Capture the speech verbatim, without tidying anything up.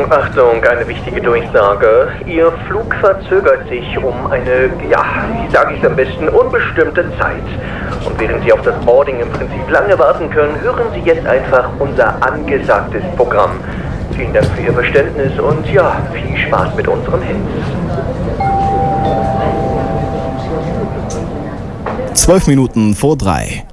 Achtung, Achtung, eine wichtige Durchsage. Ihr Flug verzögert sich um eine, ja, wie sage ich es am besten, unbestimmte Zeit. Und während Sie auf das Boarding im Prinzip lange warten können, hören Sie jetzt einfach unser angesagtes Programm. Vielen Dank für Ihr Verständnis und ja, viel Spaß mit unserem Hits. Zwölf Minuten vor drei.